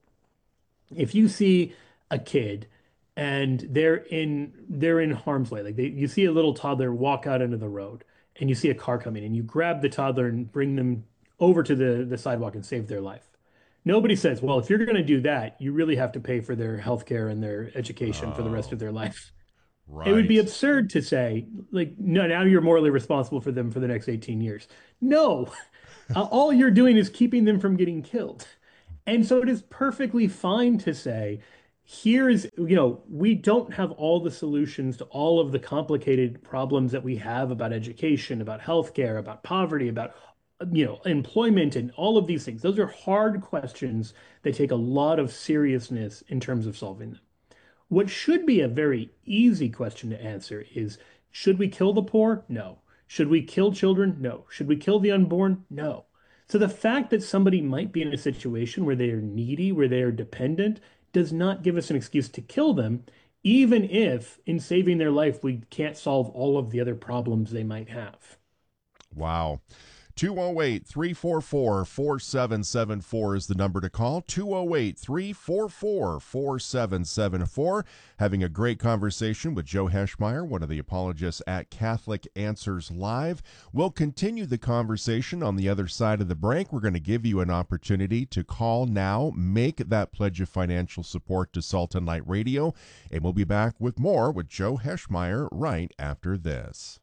if you see a kid and they're in they're in harm's way, like they, you see a little toddler walk out into the road and you see a car coming and you grab the toddler and bring them over to the, the sidewalk and save their life. Nobody says, well, if you're going to do that, you really have to pay for their health care and their education oh, for the rest of their life. Right. It would be absurd to say, like, no, now you're morally responsible for them for the next eighteen years. No, uh, all you're doing is keeping them from getting killed. And so it is perfectly fine to say, here is, you know, we don't have all the solutions to all of the complicated problems that we have about education, about healthcare, about poverty, about, you know, employment and all of these things. Those are hard questions that take a lot of seriousness in terms of solving them. What should be a very easy question to answer is, should we kill the poor? No. Should we kill children? No. Should we kill the unborn? No. So the fact that somebody might be in a situation where they are needy, where they are dependent, does not give us an excuse to kill them, even if in saving their life we can't solve all of the other problems they might have. Wow. two oh eight, three four four, four seven seven four is the number to call. two oh eight, three four four, four seven seven four. Having a great conversation with Joe Heschmeyer, one of the apologists at Catholic Answers Live. We'll continue the conversation on the other side of the break. We're going to give you an opportunity to call now, make that pledge of financial support to Salt and Light Radio, and we'll be back with more with Joe Heschmeyer right after this.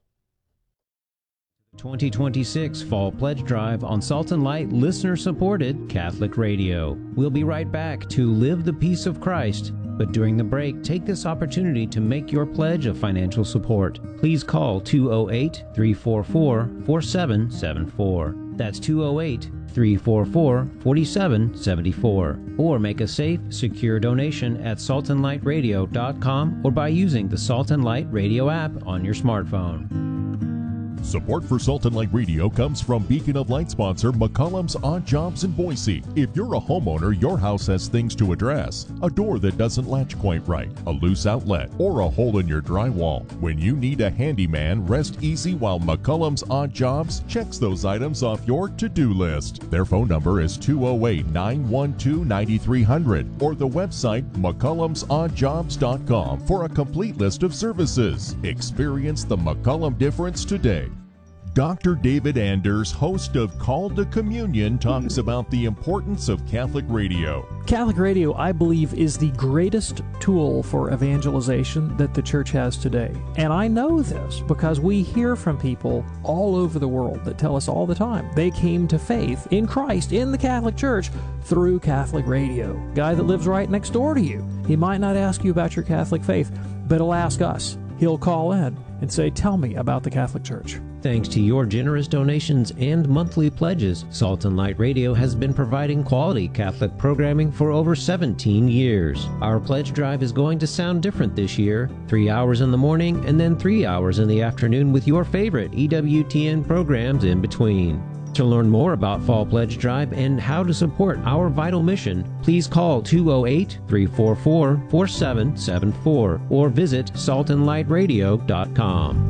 twenty twenty-six Fall Pledge Drive on Salt and Light listener-supported Catholic Radio. We'll be right back to Live the Peace of Christ, but during the break, take this opportunity to make your pledge of financial support. Please call two oh eight, three four four, four seven seven four. That's two oh eight, three four four, four seven seven four. Or make a safe, secure donation at salt and light radio dot com or by using the Salt and Light Radio app on your smartphone. Support for Salt and Light Radio comes from Beacon of Light sponsor McCollum's Odd Jobs in Boise. If you're a homeowner, your house has things to address. A door that doesn't latch quite right, a loose outlet, or a hole in your drywall. When you need a handyman, rest easy while McCollum's Odd Jobs checks those items off your to-do list. Their phone number is two oh eight, nine one two, nine three hundred or the website mccollums odd jobs dot com for a complete list of services. Experience the McCollum difference today. Doctor David Anders, host of Call to Communion, talks about the importance of Catholic radio. Catholic radio, I believe, is the greatest tool for evangelization that the church has today. And I know this because we hear from people all over the world that tell us all the time they came to faith in Christ, in the Catholic Church, through Catholic radio. Guy that lives right next door to you. He might not ask you about your Catholic faith, but he'll ask us. He'll call in and say, tell me about the Catholic Church. Thanks to your generous donations and monthly pledges, Salt and Light Radio has been providing quality Catholic programming for over seventeen years. Our pledge drive is going to sound different this year. Three hours in the morning and then three hours in the afternoon with your favorite E W T N programs in between. To learn more about Fall Pledge Drive and how to support our vital mission, please call two oh eight, three four four, four seven seven four or visit salt and light radio dot com.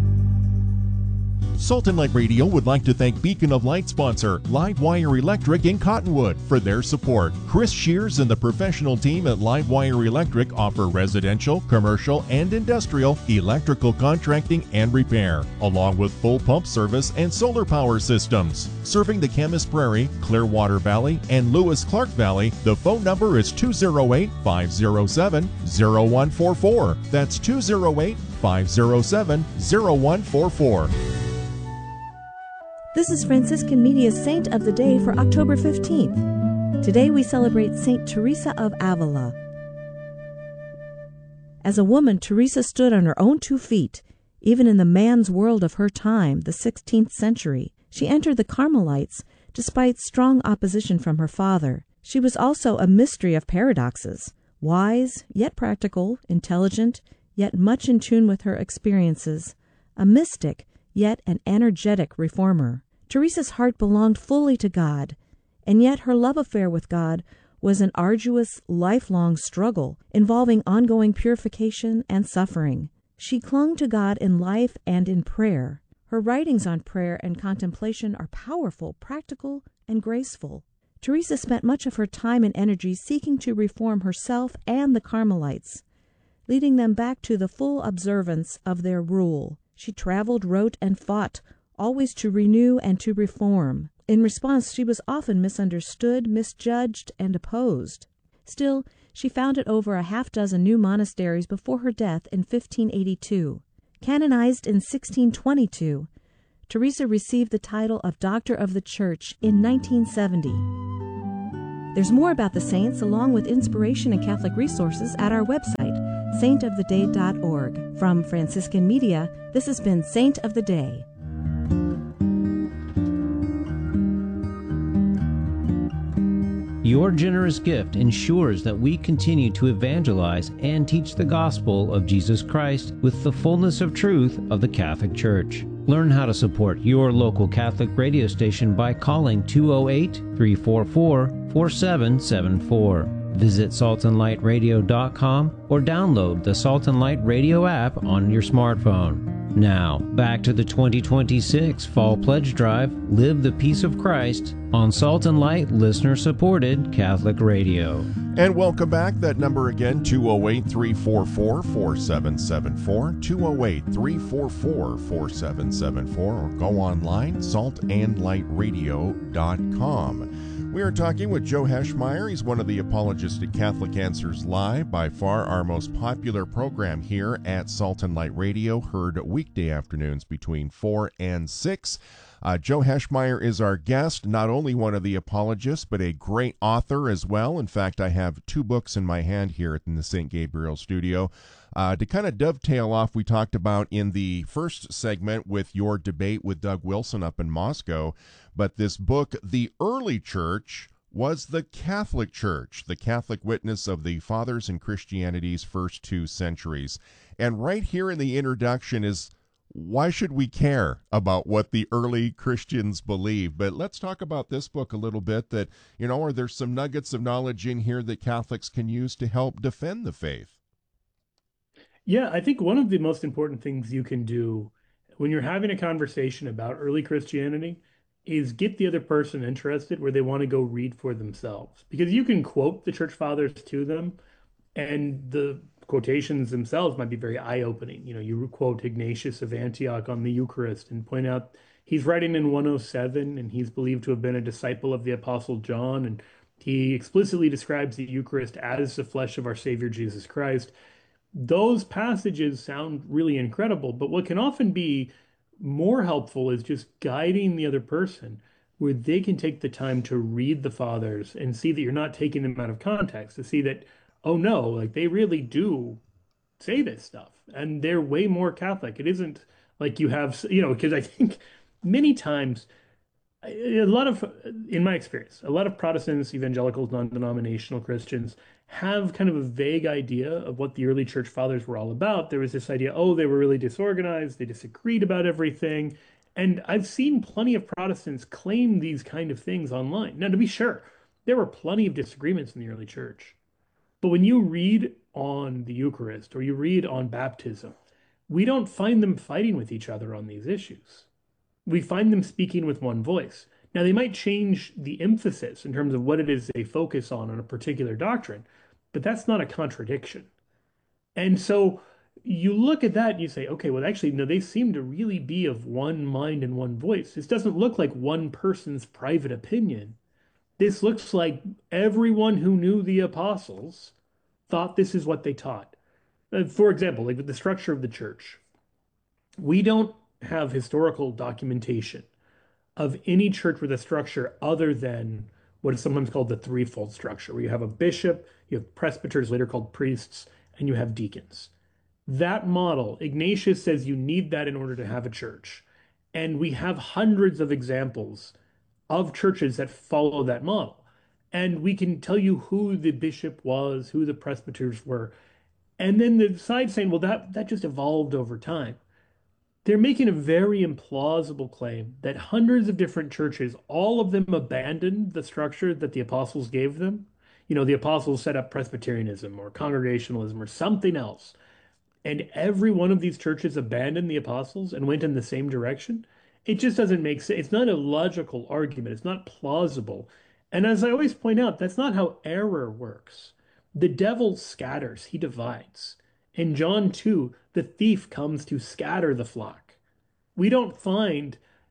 Salt and Light Radio would like to thank Beacon of Light sponsor Livewire Electric in Cottonwood for their support. Chris Shears and the professional team at Livewire Electric offer residential, commercial, and industrial electrical contracting and repair, along with full pump service and solar power systems. Serving the Camas Prairie, Clearwater Valley, and Lewis Clark Valley, the phone number is two oh eight, five oh seven, oh one four four. That's two oh eight, five oh seven, oh one four four. This is Franciscan Media's Saint of the Day for October fifteenth. Today we celebrate Saint Teresa of Avila. As a woman, Teresa stood on her own two feet, even in the man's world of her time, the sixteenth century. She entered the Carmelites despite strong opposition from her father. She was also a mystery of paradoxes, wise, yet practical, intelligent, yet much in tune with her experiences, a mystic, yet an energetic reformer. Teresa's heart belonged fully to God, and yet her love affair with God was an arduous, lifelong struggle involving ongoing purification and suffering. She clung to God in life and in prayer. Her writings on prayer and contemplation are powerful, practical, and graceful. Teresa spent much of her time and energy seeking to reform herself and the Carmelites, leading them back to the full observance of their rule. She traveled, wrote, and fought, always to renew and to reform. In response, she was often misunderstood, misjudged, and opposed. Still, she founded over a half dozen new monasteries before her death in fifteen eighty-two. Canonized in sixteen twenty-two, Teresa received the title of Doctor of the Church in nineteen seventy. There's more about the saints along with inspiration and Catholic resources at our website, saint of the day dot org. From Franciscan Media, this has been Saint of the Day. Your generous gift ensures that we continue to evangelize and teach the gospel of Jesus Christ with the fullness of truth of the Catholic Church. Learn how to support your local Catholic radio station by calling two oh eight, three four four, four seven seven four. Visit salt and light radio dot com or download the Salt and Light Radio app on your smartphone. Now, back to the twenty twenty-six Fall Pledge Drive, Live the Peace of Christ, on Salt and Light listener-supported Catholic Radio. And welcome back. That number again, two oh eight, three four four, four seven seven four, two oh eight, three four four, four seven seven four, or go online, salt and light radio dot com. We are talking with Joe Heschmeyer. He's one of the apologists at Catholic Answers Live, by far our most popular program here at Salt and Light Radio, heard weekday afternoons between four and six. Uh, Joe Heschmeyer is our guest, not only one of the apologists, but a great author as well. In fact, I have two books in my hand here in the Saint Gabriel studio. Uh, to kind of dovetail off, we talked about in the first segment with your debate with Doug Wilson up in Moscow, but this book, The Early Church Was the Catholic Church, the Catholic Witness of the Fathers in Christianity's First Two Centuries. And right here in the introduction is, why should we care about what the early Christians believed? But let's talk about this book a little bit. That, you know, are there some nuggets of knowledge in here that Catholics can use to help defend the faith? Yeah, I think one of the most important things you can do when you're having a conversation about early Christianity is get the other person interested where they want to go read for themselves. Because you can quote the church fathers to them, and the quotations themselves might be very eye-opening. You know, you quote Ignatius of Antioch on the Eucharist and point out he's writing in one oh seven, and he's believed to have been a disciple of the Apostle John, and he explicitly describes the Eucharist as the flesh of our Savior Jesus Christ. Those passages sound really incredible, but what can often be more helpful is just guiding the other person where they can take the time to read the fathers and see that you're not taking them out of context, to see that, oh no, like they really do say this stuff and they're way more Catholic. It isn't like you have, you know, because I think many times, a lot of, in my experience, a lot of Protestants, evangelicals, non-denominational Christians have kind of a vague idea of what the early church fathers were all about. There was this idea, oh, they were really disorganized, they disagreed about everything. And I've seen plenty of Protestants claim these kind of things online. Now, to be sure, there were plenty of disagreements in the early church. But when you read on the Eucharist or you read on baptism, we don't find them fighting with each other on these issues. We find them speaking with one voice. Now, they might change the emphasis in terms of what it is they focus on on a particular doctrine, but that's not a contradiction. And so you look at that and you say, okay, well, actually, no, they seem to really be of one mind and one voice. This doesn't look like one person's private opinion. This looks like everyone who knew the apostles thought this is what they taught. Uh, for example, like with the structure of the church, we don't have historical documentation of any church with a structure other than what is sometimes called the threefold structure, where you have a bishop, you have presbyters, later called priests, and you have deacons. That model, Ignatius says you need that in order to have a church. And we have hundreds of examples of churches that follow that model. And we can tell you who the bishop was, who the presbyters were. And then the side saying, well, that, that just evolved over time. They're making a very implausible claim that hundreds of different churches, all of them abandoned the structure that the apostles gave them. You know, the apostles set up Presbyterianism or Congregationalism or something else. And every one of these churches abandoned the apostles and went in the same direction. It just doesn't make sense. It's not a logical argument. It's not plausible. And as I always point out, that's not how error works. The devil scatters, he divides. In John two, the thief comes to scatter the flock. We don't find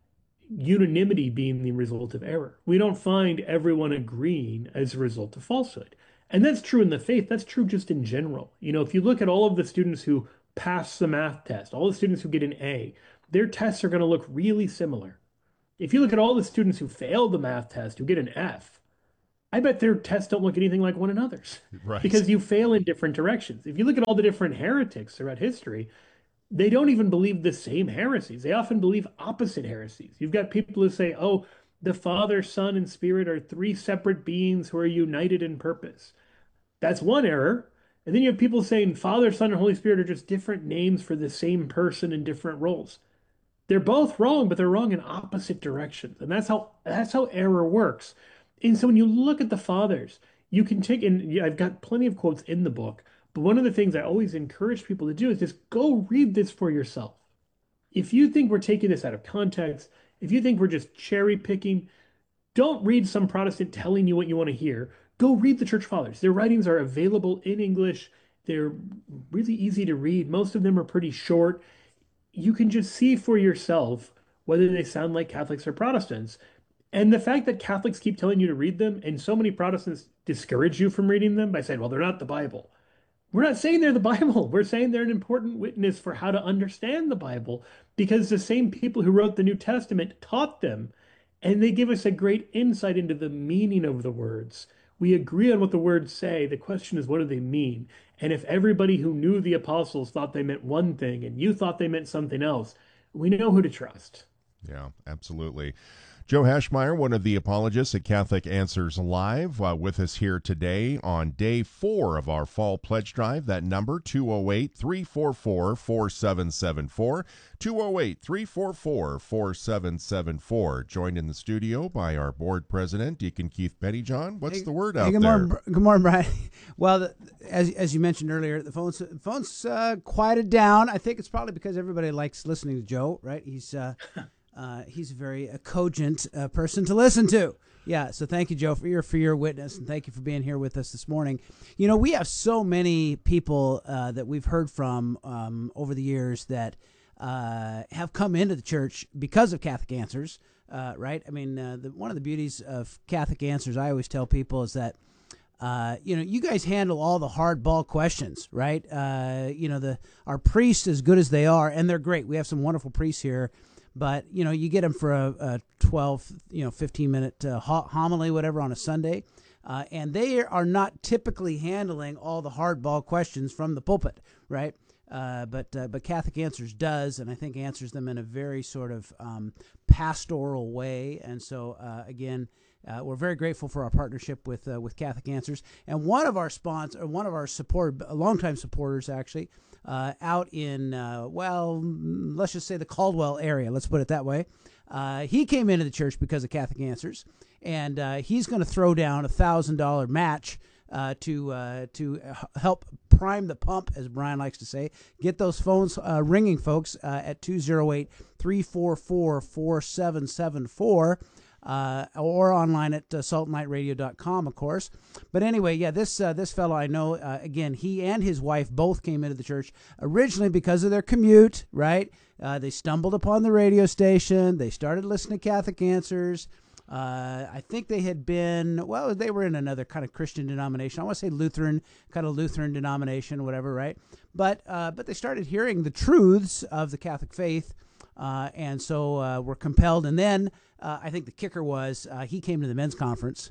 unanimity being the result of error. We don't find everyone agreeing as a result of falsehood. And that's true in the faith. That's true just in general. You know, if you look at all of the students who pass the math test, all the students who get an A, their tests are going to look really similar. If you look at all the students who fail the math test, who get an F, I bet their tests don't look anything like one another's. Right. Because you fail in different directions. If you look at all the different heretics throughout history, they don't even believe the same heresies. They often believe opposite heresies. You've got people who say, oh, the Father, Son, and Spirit are three separate beings who are united in purpose. That's one error. And then you have people saying Father, Son, and Holy Spirit are just different names for the same person in different roles. They're both wrong, but they're wrong in opposite directions. And that's how that's how error works. And so when you look at the fathers, you can take, and I've got plenty of quotes in the book, but one of the things I always encourage people to do is just go read this for yourself. If you think we're taking this out of context, if you think we're just cherry picking, don't read some Protestant telling you what you want to hear. Go read the Church Fathers. Their writings are available in English. They're really easy to read. Most of them are pretty short. You can just see for yourself whether they sound like Catholics or Protestants. And the fact that Catholics keep telling you to read them and so many Protestants discourage you from reading them by saying, well, they're not the Bible. We're not saying they're the Bible. We're saying they're an important witness for how to understand the Bible, because the same people who wrote the New Testament taught them, and they give us a great insight into the meaning of the words. We agree on what the words say. The question is, what do they mean? And if everybody who knew the apostles thought they meant one thing and you thought they meant something else, we know who to trust. Yeah, absolutely. Joe Heschmeyer, one of the apologists at Catholic Answers Live, uh, with us here today on day four of our Fall Pledge Drive. That number, two oh eight, three four four, four seven seven four, two oh eight, three four four, four seven seven four. Joined in the studio by our board president, Deacon Keith Pettyjohn. What's hey, the word out hey, good there? Morning, good morning, Brian. Well, the, as as you mentioned earlier, the phone's, the phone's uh, quieted down. I think it's probably because everybody likes listening to Joe, right? He's... Uh, Uh, he's a very uh, cogent uh, person to listen to. Yeah, so thank you, Joe, for your for your witness, and thank you for being here with us this morning. You know, we have so many people uh, that we've heard from um, over the years that uh, have come into the church because of Catholic Answers, uh, right? I mean, uh, the, one of the beauties of Catholic Answers, I always tell people, is that Uh, you know, you guys handle all the hardball questions, right? Uh, you know, the our priests, as good as they are, and they're great. We have some wonderful priests here. But, you know, you get them for a, a twelve, you know, fifteen-minute uh, homily, whatever, on a Sunday. Uh, and they are not typically handling all the hardball questions from the pulpit, right? Uh, but uh, but Catholic Answers does, and I think answers them in a very sort of um, pastoral way. And so, uh, again, uh, we're very grateful for our partnership with uh, with Catholic Answers. And one of our sponsors, one of our support, longtime supporters, actually, Uh, out in, uh, well, let's just say the Caldwell area. Let's put it that way. Uh, he came into the church because of Catholic Answers, and uh, he's going to throw down a one thousand dollars match uh, to uh, to help prime the pump, as Brian likes to say. Get those phones uh, ringing, folks, uh, at two oh eight, three four four, four seven seven four. Uh, or online at uh, salt and light radio dot com, of course. But anyway, yeah, this uh, this fellow I know, uh, again, he and his wife both came into the church originally because of their commute, right? Uh, they stumbled upon the radio station. They started listening to Catholic Answers. Uh, I think they had been, well, they were in another kind of Christian denomination. I want to say Lutheran, kind of Lutheran denomination, whatever, right? But, uh, but they started hearing the truths of the Catholic faith, uh, and so uh, were compelled. And then Uh, I think the kicker was uh, he came to the men's conference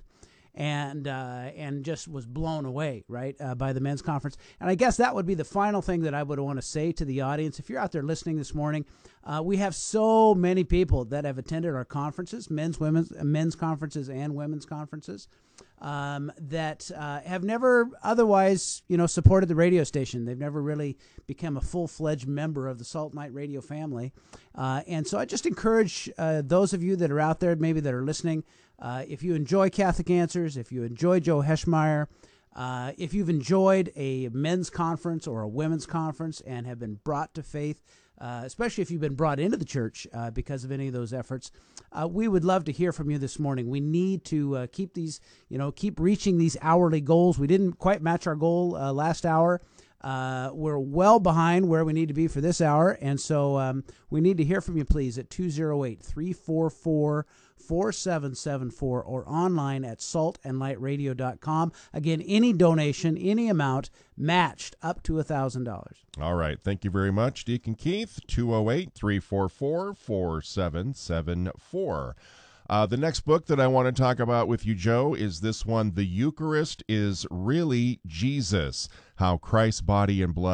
and uh, and just was blown away, right, uh, by the men's conference. And I guess that would be the final thing that I would want to say to the audience. If you're out there listening this morning, uh, we have so many people that have attended our conferences, men's, women's, men's conferences and women's conferences, um, that uh, have never otherwise, you know, supported the radio station. They've never really become a full-fledged member of the Salt and Light Radio family. Uh, and so I just encourage uh, those of you that are out there, maybe that are listening, uh, if you enjoy Catholic Answers, if you enjoy Joe Heschmeyer, uh, if you've enjoyed a men's conference or a women's conference and have been brought to faith, uh, especially if you've been brought into the church uh, because of any of those efforts, uh, we would love to hear from you this morning. We need to uh, keep these, you know, keep reaching these hourly goals. We didn't quite match our goal uh, last hour. Uh, we're well behind where we need to be for this hour, and so um, we need to hear from you, please, at two oh eight, three four four, four seven seven four or online at salt and light radio dot com. Again, any donation, any amount, matched up to one thousand dollars. All right. Thank you very much, Deacon Keith. two oh eight, three four four, four seven seven four. Uh, the next book that I want to talk about with you, Joe, is this one, The Eucharist is Really Jesus, How Christ's Body and Blood